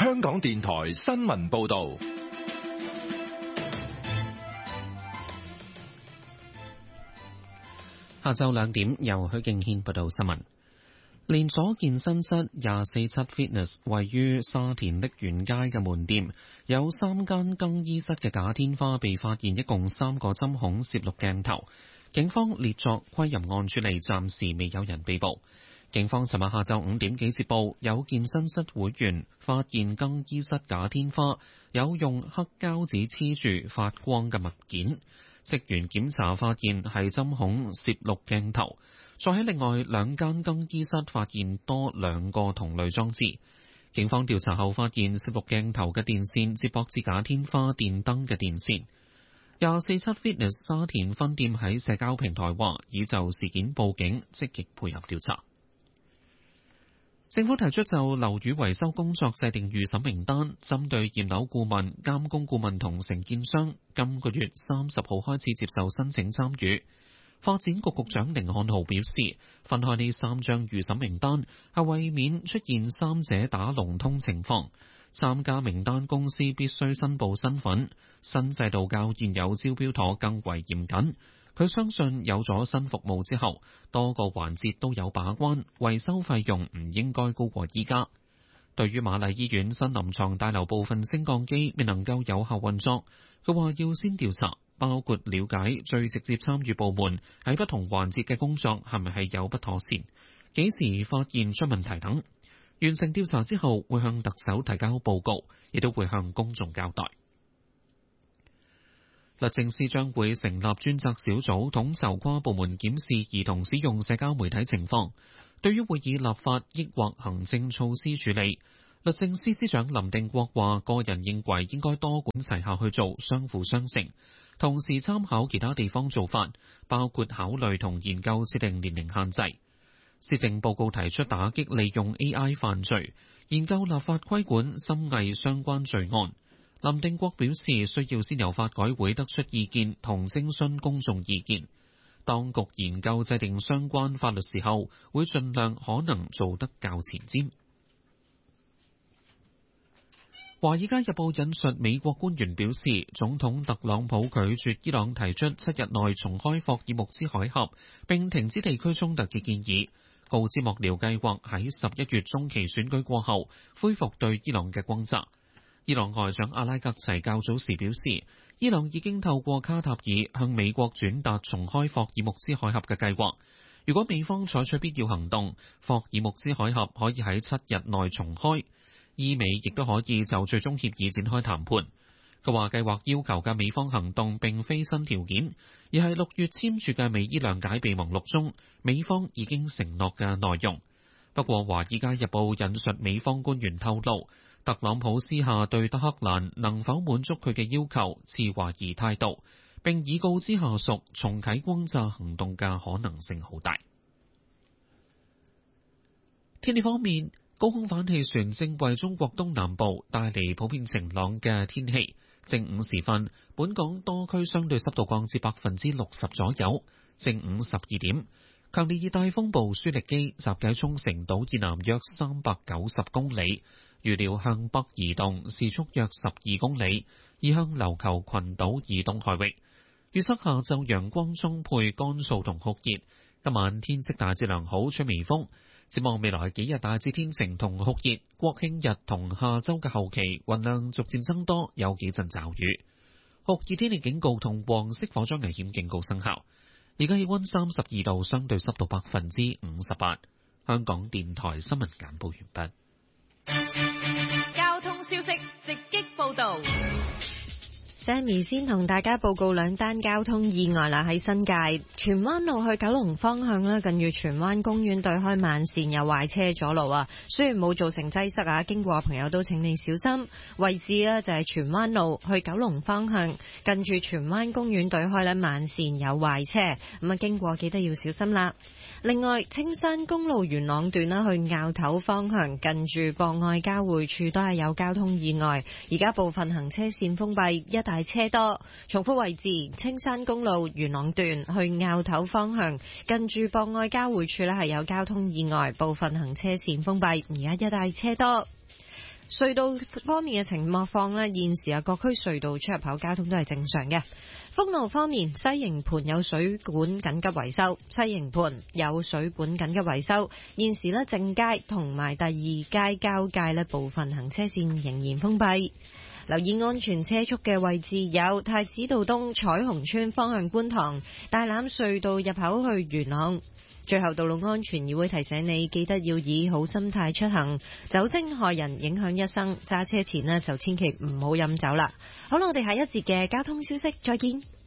香港電台新聞報道。 下晝2點，由許敬軒報道新聞。連鎖健身室247 Fitness 位於沙田瀝源街嘅門店，有3間更衣室嘅假天花被發現，一共3個針孔攝錄鏡頭。警方列作窺淫案處理，暫時未有人被捕。警方尋日下晝5點幾接報，有健身室會員發現更衣室假天花有用黑膠紙黐住發光嘅物件，職員檢查發現係針孔攝錄鏡頭。再喺另外2間更衣室發現多2個同類裝置。警方調查後發現攝錄鏡頭嘅電線接駁至假天花電燈嘅電線。247 Fitness 沙田分店喺社交平台話已就事件報警，積極配合調查。政府提出就樓宇維修工作制定預審名單，針對驗樓顧問、監工顧問同承建商，今個月30號開始接受申請參與。發展局局長甯漢豪表示，分開呢3張預審名單係為免出現三者打龍通情況。參加名單公司必須申報身份，新制度較現有招標妥更為嚴謹。佢相信有咗新服務之後，多個環節都有把關，維修費用唔應該高過依家。對於瑪麗醫院新臨床大樓部分升降機未能夠有效運作，佢話要先調查，包括了解最直接參與部門喺不同環節嘅工作係咪係有不妥善，幾時發現出問題等。完成調查之後，會向特首提交報告，亦都會向公眾交代。律政司將會成立專責小組，統籌跨部門檢視兒童使用社交媒體情況。對於會以立法抑或行政措施處理，律政司司長林定國話：個人認為應該多管齊下去做，相輔相成，同時參考其他地方做法，包括考慮同研究設定年齡限制。施政報告提出打擊利用 AI 犯罪，研究立法規管深偽相關罪案。林定國表示，需要先由法改會得出意見同徵詢公眾意見。當局研究制定相關法律時候，會盡量可能做得較前瞻。《華爾街日報》引述美國官員表示，總統特朗普拒絕伊朗提出7日內重開霍爾木茲海峽並停止地區衝突嘅建議，告知幕僚計劃喺11月中期選舉過後恢復對伊朗嘅轟炸。伊朗外長阿拉格齊較早時表示，伊朗已經透過卡塔爾向美國轉達重開霍爾木茲海峽嘅計劃。如果美方採取必要行動，霍爾木茲海峽可以喺7日內重開，伊美亦都可以就最終協議展開談判。佢話計劃要求嘅美方行動並非新條件，而係6月簽署嘅美伊諒解備忘錄中美方已經承諾嘅內容。不過，《華爾街日報》引述美方官員透露，特朗普私下對德黑蘭能否滿足佢嘅要求持懷疑態度，並已告知下屬重啟轟炸行動嘅可能性好大。天氣方面，高空反氣旋正為中國東南部帶嚟普遍晴朗嘅天氣。正午時分，本港多區相對濕度降至60%左右。正午12點，強烈熱帶風暴舒力基集結沖繩島以南約390公里，預料向北移動，時速約12公里，移向琉球群島以東海域。預測下晝陽光充沛、乾燥同酷熱，今晚天色大致良好，吹微風。展望未來幾日大致天晴同酷熱，國慶日同下週嘅後期雲量逐漸增多，有幾陣驟雨。酷熱天氣警告同黃色火災危險警告生效。而家氣溫32度，相對濕度58%。香港電台新聞簡報完畢。交通消息直擊報道。 Sammy 先同大家報告2單交通意外啦，喺新界荃灣路去九龍方向啦，近住荃灣公園對開慢線有壞車阻路啊，雖然冇造成擠塞啊，經過嘅朋友都請你小心。位置呢就係荃灣路去九龍方向，近住荃灣公園對開慢線有壞車，咁啊經過記得要小心啦。另外，青山公路元朗段啦，去坳頭方向近住博愛交匯處都係有交通意外，而家部分行車線封閉，一帶車多。重複位置，青山公路元朗段去坳頭方向近住博愛交匯處咧係有交通意外，部分行車線封閉，而家一帶車多。 隧道方面嘅情況呢，現時各區隧道出入口交通都係正常嘅。封路方面，西營盤有水管緊急維修，西營盤有水管緊急維修，現時呢，正街同埋第二街交界呢，部分行車線仍然封閉。留意安全車速嘅位置有太子道東彩虹村方向觀塘、大欖隧道入口去元朗。最後，道路安全議會提醒你，記得要以好心態出行，酒精害人，影響一生。揸車前呢，就千祈唔好飲酒啦。好啦，我哋下一節嘅交通消息再見。